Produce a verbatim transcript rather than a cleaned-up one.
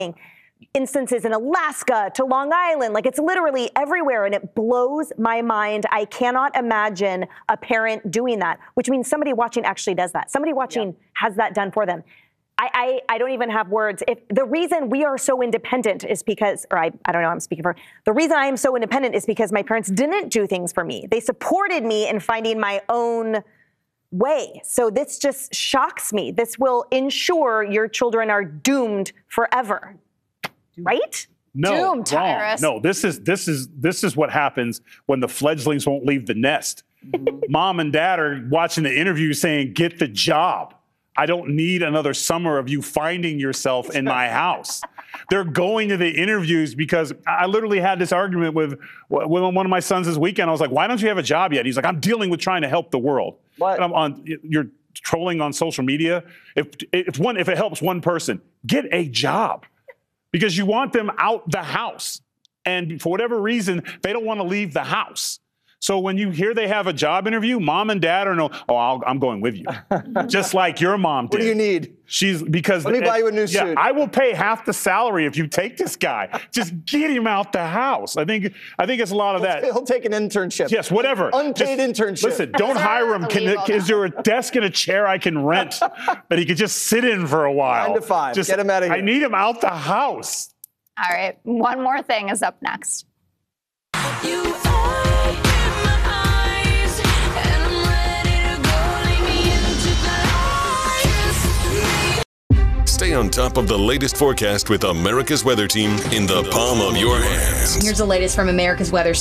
instances in Alaska to Long Island. Like, it's literally everywhere, and it blows my mind. I cannot imagine a parent doing that, which means somebody watching actually does that. Somebody watching yep. has that done for them. I, I, I don't even have words. If the reason we are so independent is because, or I, I don't know, I'm speaking for, the reason I am so independent is because my parents didn't do things for me. They supported me in finding my own way. So this just shocks me. This will ensure your children are doomed forever. Right? No, Doomed, wrong. Tyrus. No, this is this is this is what happens when the fledglings won't leave the nest. Mom and dad are watching the interview saying, "Get the job. I don't need another summer of you finding yourself in my house." They're going to the interviews because I literally had this argument with, with one of my sons this weekend. I was like, "Why don't you have a job yet?" He's like, "I'm dealing with trying to help the world." What? And I'm on. You're trolling on social media. If if one if it helps one person, get a job. Because you want them out the house. And for whatever reason, they don't want to leave the house. So when you hear they have a job interview, mom and dad are no, oh, I'll, I'm going with you. Just like your mom did. What do you need? She's because Let me buy you a new yeah, suit. I will pay half the salary if you take this guy. Just get him out the house. I think I think it's a lot of that. He'll take an internship. Yes, whatever. Unpaid just, internship. Listen, don't hire him. Can, is there a desk and a chair I can rent that he could just sit in for a while? Nine to five. Just, Get him out of here. I need him out the house. All right. One more thing is up next. You are in my eyes, and I'm ready to go. Lead me into the light. Stay on top of the latest forecast with America's Weather Team in the palm of your hands. Here's the latest from America's Weather.